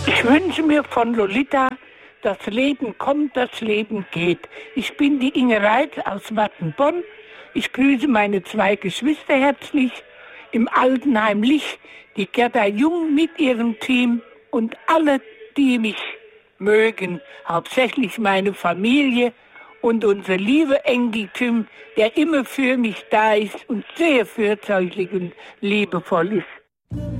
Ich wünsche mir von Lolita: das Leben kommt, das Leben geht. Ich bin die Inge Reitz aus Wattenbonn. Ich grüße meine 2 Geschwister herzlich. Im Altenheim Lich die Gerda Jung mit ihrem Team und alle, die mich mögen. Hauptsächlich meine Familie und unser lieber Enkel Tim, der immer für mich da ist und sehr fürsorglich und liebevoll ist.